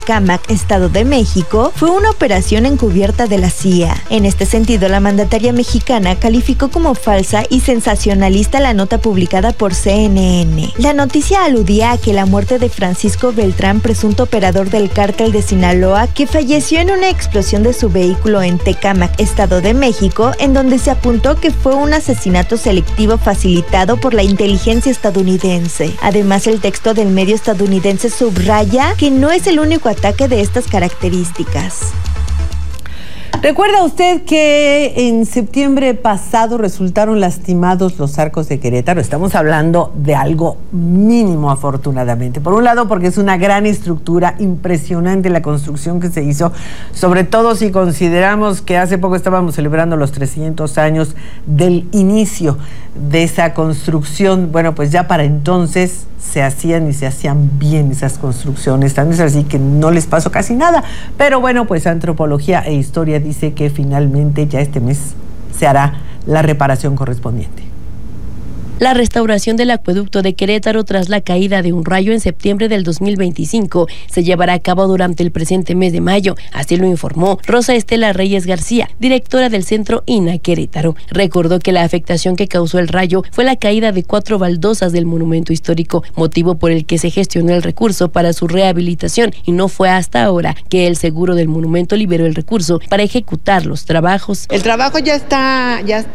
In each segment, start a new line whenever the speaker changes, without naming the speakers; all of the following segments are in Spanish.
Tecámac, Estado de México, fue una operación encubierta de la CIA. En este sentido, la mandataria mexicana calificó como falsa y sensacionalista la nota publicada por CNN. La noticia aludía a que la muerte de Francisco Beltrán, presunto operador del cártel de Sinaloa, que falleció en una explosión de su vehículo en Tecámac, Estado de México, en donde se apuntó que fue un asesinato selectivo facilitado por la inteligencia estadounidense. Además, el texto del medio estadounidense subraya que no es el único ataque de estas características.
¿Recuerda usted que en septiembre pasado resultaron lastimados los arcos de Querétaro? Estamos hablando de algo mínimo, afortunadamente. Por un lado, porque es una gran estructura, impresionante la construcción que se hizo, sobre todo si consideramos que hace poco estábamos celebrando los 300 años del inicio de esa construcción. Bueno, pues ya para entonces se hacían bien esas construcciones, tan es así que no les pasó casi nada. Pero bueno, pues Antropología e Historia dice que finalmente ya este mes se hará la reparación correspondiente.
La restauración del acueducto de Querétaro tras la caída de un rayo en septiembre del 2025 se llevará a cabo durante el presente mes de mayo, así lo informó Rosa Estela Reyes García, directora del Centro INA Querétaro. Recordó que la afectación que causó el rayo fue la caída de 4 baldosas del monumento histórico, motivo por el que se gestionó el recurso para su rehabilitación, y no fue hasta ahora que el seguro del monumento liberó el recurso para ejecutar los trabajos.
El trabajo ya está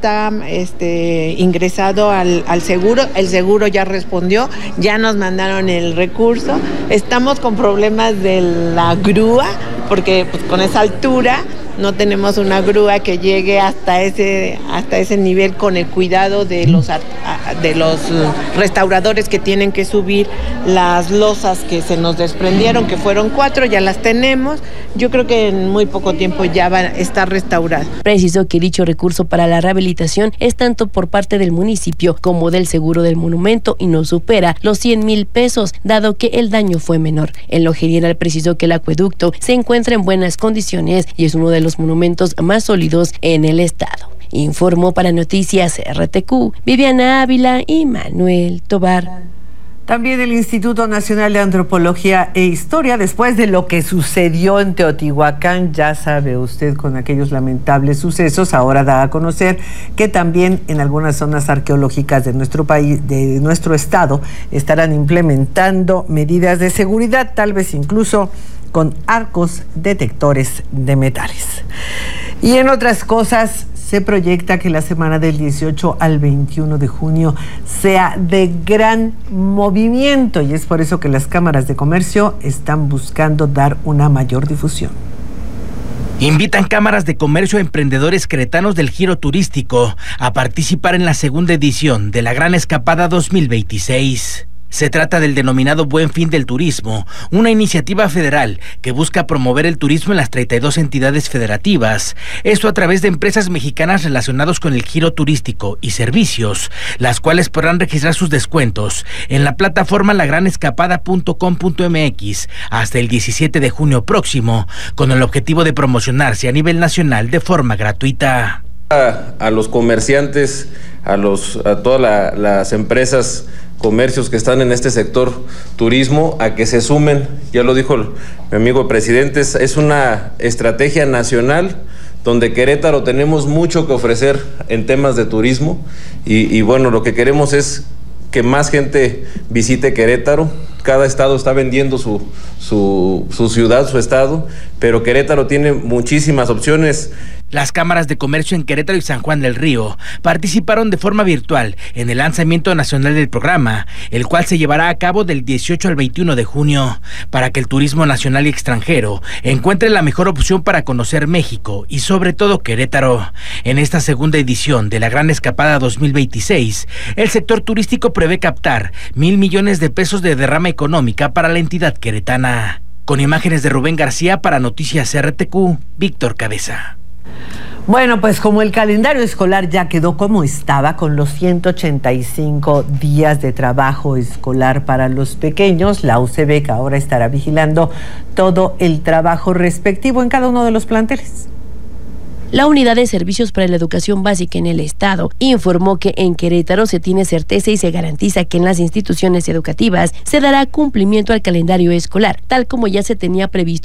ingresado al seguro, el seguro ya respondió, ya nos mandaron el recurso. Estamos con problemas de la grúa, porque pues, con esa altura no tenemos una grúa que llegue hasta ese nivel con el cuidado de los restauradores que tienen que subir las losas que se nos desprendieron, que fueron 4, ya las tenemos. Yo creo que en muy poco tiempo ya va a estar restaurado.
Precisó que dicho recurso para la rehabilitación es tanto por parte del municipio como del seguro del monumento y no supera los 100,000 pesos, dado que el daño fue menor. En lo general precisó que el acueducto se encuentra en buenas condiciones y es uno de los monumentos más sólidos en el estado. Informó para Noticias RTQ Viviana Ávila y Manuel Tobar.
También el Instituto Nacional de Antropología e Historia, después de lo que sucedió en Teotihuacán, ya sabe usted, con aquellos lamentables sucesos, ahora da a conocer que también en algunas zonas arqueológicas de nuestro país, de nuestro estado, estarán implementando medidas de seguridad, tal vez incluso con arcos detectores de metales. Y en otras cosas, se proyecta que la semana del 18 al 21 de junio sea de gran movimiento, y es por eso que las cámaras de comercio están buscando dar una mayor difusión.
Invitan cámaras de comercio a emprendedores queretanos del giro turístico a participar en la segunda edición de la Gran Escapada 2026. Se trata del denominado Buen Fin del Turismo, una iniciativa federal que busca promover el turismo en las 32 entidades federativas, esto a través de empresas mexicanas relacionadas con el giro turístico y servicios, las cuales podrán registrar sus descuentos en la plataforma lagranescapada.com.mx hasta el 17 de junio próximo, con el objetivo de promocionarse a nivel nacional de forma gratuita.
A los comerciantes, a todas las empresas, comercios que están en este sector turismo, a que se sumen. Ya lo dijo mi amigo presidente, es una estrategia nacional donde Querétaro tenemos mucho que ofrecer en temas de turismo y bueno, lo que queremos es que más gente visite Querétaro. Cada estado está vendiendo su ciudad, su estado, pero Querétaro tiene muchísimas opciones.
Las cámaras de comercio en Querétaro y San Juan del Río participaron de forma virtual en el lanzamiento nacional del programa, el cual se llevará a cabo del 18 al 21 de junio, para que el turismo nacional y extranjero encuentre la mejor opción para conocer México y sobre todo Querétaro. En esta segunda edición de la Gran Escapada 2026, el sector turístico prevé captar 1,000 millones de pesos de derrama económica para la entidad queretana. Con imágenes de Rubén García para Noticias RTQ, Víctor Cabeza.
Bueno, pues como el calendario escolar ya quedó como estaba, con los 185 días de trabajo escolar para los pequeños, la UCEBEC ahora estará vigilando todo el trabajo respectivo en cada uno de los planteles.
La Unidad de Servicios para la Educación Básica en el Estado informó que en Querétaro se tiene certeza y se garantiza que en las instituciones educativas se dará cumplimiento al calendario escolar, tal como ya se tenía previsto